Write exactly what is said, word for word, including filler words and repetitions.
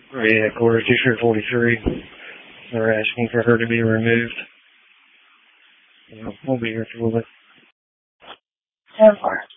Army headquarters, T-shirt forty-three. They're asking for her to be removed. We'll be here for a little bit. ten four.